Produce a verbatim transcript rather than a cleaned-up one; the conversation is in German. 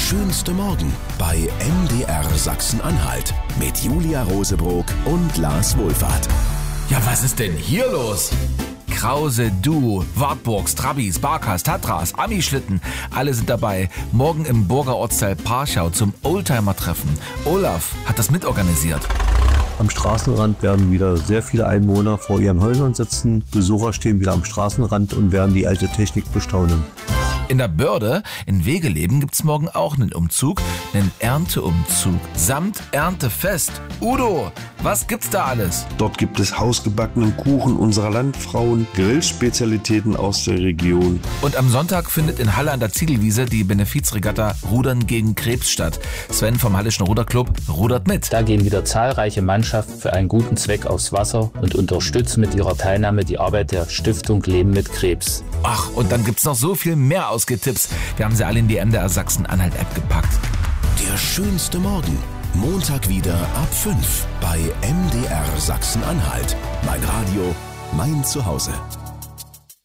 schönste Morgen bei M D R Sachsen-Anhalt mit Julia Rosebrock und Lars Wohlfahrt. Ja, was ist denn hier los? Krause, Du, Wartburgs, Trabis, Barkas, Tatras, Ami-Schlitten, alle sind dabei. Morgen im Burger Ortsteil Parchau zum Oldtimer-Treffen. Olaf hat das mitorganisiert. Am Straßenrand werden wieder sehr viele Einwohner vor ihren Häusern sitzen. Besucher stehen wieder am Straßenrand und werden die alte Technik bestaunen. In der Börde in Wegeleben gibt's morgen auch einen Umzug, einen Ernteumzug samt Erntefest. Udo, was gibt's da alles? Dort gibt es hausgebackenen Kuchen unserer Landfrauen, Grillspezialitäten aus der Region. Und am Sonntag findet in Halle an der Ziegelwiese die Benefizregatta Rudern gegen Krebs statt. Sven vom Hallischen Ruderclub rudert mit. Da gehen wieder zahlreiche Mannschaften für einen guten Zweck aufs Wasser und unterstützen mit ihrer Teilnahme die Arbeit der Stiftung Leben mit Krebs. Ach, und dann gibt's noch so viel mehr Ausgetipps. Wir haben sie alle in die M D R Sachsen-Anhalt-App gepackt. Der schönste Morgen. Montag wieder ab fünf bei M D R Sachsen-Anhalt. Mein Radio, mein Zuhause.